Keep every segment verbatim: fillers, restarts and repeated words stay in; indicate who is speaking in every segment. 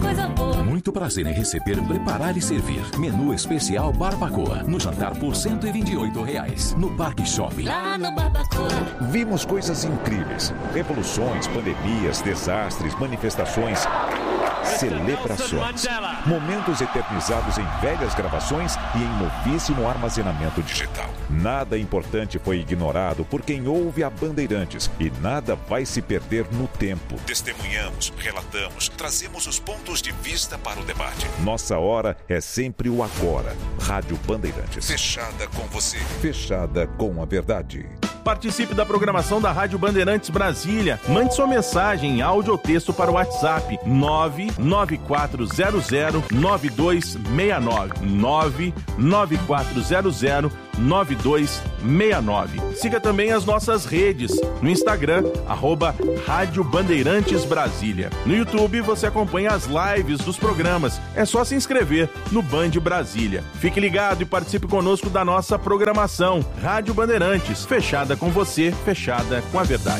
Speaker 1: coisa boa.
Speaker 2: Muito prazer em receber, preparar e servir. Menu especial Barbacoa. No jantar por cento e vinte e oito reais. No Parque Shopping.
Speaker 1: Lá no Barbacoa.
Speaker 3: Vimos coisas incríveis. Revoluções, pandemias, desastres, manifestações, celebrações. Momentos eternizados em velhas gravações e em novíssimo armazenamento digital. Nada importante foi ignorado por quem ouve a Bandeirantes e nada vai se perder no tempo. Testemunhamos, relatamos, trazemos os pontos de vista para o debate. Nossa hora é sempre o agora. Rádio Bandeirantes. Fechada com você. Fechada com a verdade.
Speaker 4: Participe da programação da Rádio Bandeirantes Brasília. Mande sua mensagem em áudio ou texto para o WhatsApp nove nove quatro zero zero nove dois seis nove. nove nove quatro zero zero nove dois seis nove. Siga também as nossas redes no Instagram, arroba Rádio Bandeirantes Brasília. No YouTube você acompanha as lives dos programas. É só se inscrever no Band Brasília. Fique ligado e participe conosco da nossa programação. Rádio Bandeirantes, fechada com você, fechada com a verdade.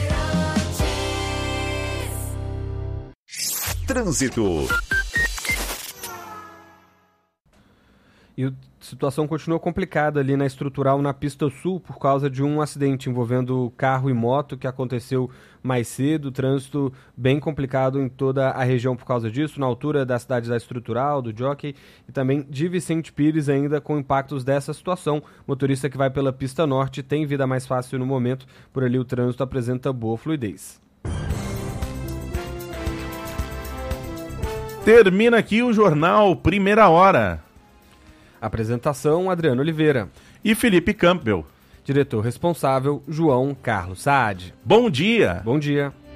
Speaker 3: Trânsito.
Speaker 5: E a situação continua complicada ali na Estrutural, na pista sul, por causa de um acidente envolvendo carro e moto que aconteceu mais cedo. Trânsito bem complicado em toda a região por causa disso, na altura da cidade da Estrutural, do Jockey e também de Vicente Pires, ainda com impactos dessa situação. Motorista que vai pela pista norte tem vida mais fácil no momento, por ali o trânsito apresenta boa fluidez.
Speaker 4: Termina aqui o jornal Primeira Hora.
Speaker 5: Apresentação, Adriano Oliveira.
Speaker 4: E Felipe Campbell.
Speaker 5: Diretor responsável, João Carlos Saad.
Speaker 4: Bom dia.
Speaker 5: Bom dia.